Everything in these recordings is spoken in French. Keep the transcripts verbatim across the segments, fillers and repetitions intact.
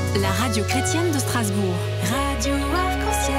La radio chrétienne de Strasbourg. Radio Arc-en-Ciel.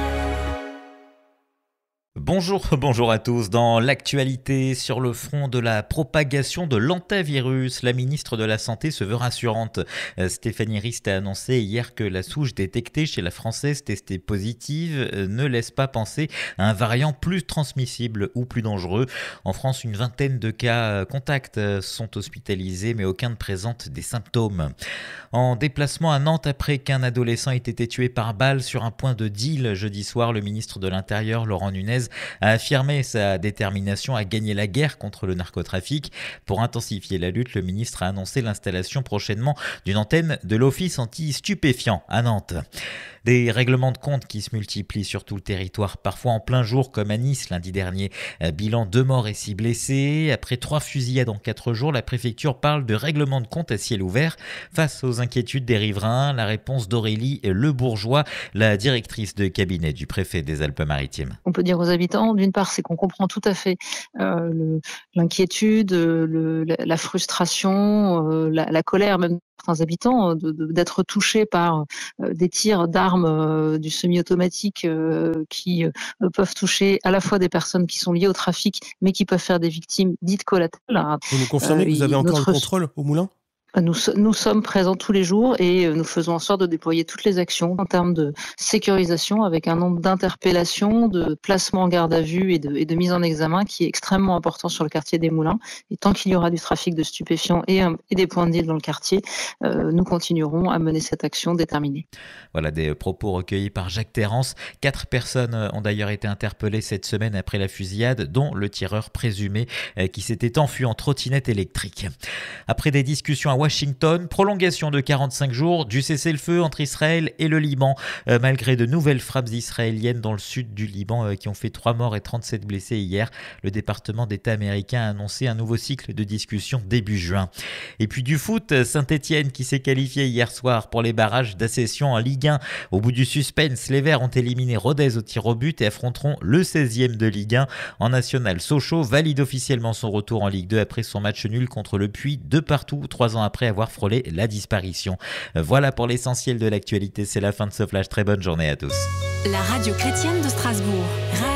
Bonjour, bonjour à tous. Dans l'actualité, sur le front de la propagation de l'hantavirus, la ministre de la Santé se veut rassurante. Stéphanie Rist a annoncé hier que la souche détectée chez la Française testée positive ne laisse pas penser à un variant plus transmissible ou plus dangereux. En France, une vingtaine de cas contacts sont hospitalisés, mais aucun ne présente des symptômes. En déplacement à Nantes après qu'un adolescent ait été tué par balle sur un point de deal jeudi soir, le ministre de l'Intérieur, Laurent Nunez, a affirmé sa détermination à gagner la guerre contre le narcotrafic. Pour intensifier la lutte, le ministre a annoncé l'installation prochainement d'une antenne de l'Office anti-stupéfiants à Nantes. Des règlements de compte qui se multiplient sur tout le territoire, parfois en plein jour comme à Nice lundi dernier. Bilan deux morts et six blessés. Après trois fusillades en quatre jours, la préfecture parle de règlement de compte à ciel ouvert. Face aux inquiétudes des riverains, la réponse d'Aurélie Le Bourgeois, la directrice de cabinet du préfet des Alpes-Maritimes. On peut dire aux habitants, d'une part, c'est qu'on comprend tout à fait euh, le, l'inquiétude, le, la, la frustration, euh, la, la colère même de certains habitants, de, de, d'être touchés par euh, des tirs d'armes euh, du semi-automatique euh, qui euh, peuvent toucher à la fois des personnes qui sont liées au trafic, mais qui peuvent faire des victimes dites collatérales. Vous nous confirmez euh, que vous avez encore notre... le contrôle au moulin ? Nous, nous sommes présents tous les jours et nous faisons en sorte de déployer toutes les actions en termes de sécurisation avec un nombre d'interpellations, de placements en garde à vue et de, et de mise en examen qui est extrêmement important sur le quartier des Moulins. Et tant qu'il y aura du trafic de stupéfiants et, et des points de deal dans le quartier, euh, nous continuerons à mener cette action déterminée. Voilà des propos recueillis par Jacques Terrance. Quatre personnes ont d'ailleurs été interpellées cette semaine après la fusillade, dont le tireur présumé qui s'était enfui en trottinette électrique. Après des discussions à Washington, prolongation de quarante-cinq jours du cessez-le-feu entre Israël et le Liban, euh, malgré de nouvelles frappes israéliennes dans le sud du Liban euh, qui ont fait trois morts et trente-sept blessés hier. Le département d'État américain a annoncé un nouveau cycle de discussion début juin. Et puis du foot, Saint-Étienne qui s'est qualifié hier soir pour les barrages d'accession en Ligue un. Au bout du suspense, les Verts ont éliminé Rodez au tir au but et affronteront le seizième de Ligue un. En National, Sochaux valide officiellement son retour en Ligue deux après son match nul contre le Puy, de partout, trois ans après avoir frôlé la disparition. Voilà pour l'essentiel de l'actualité, c'est la fin de ce flash. Très bonne journée à tous. La radio chrétienne de Strasbourg.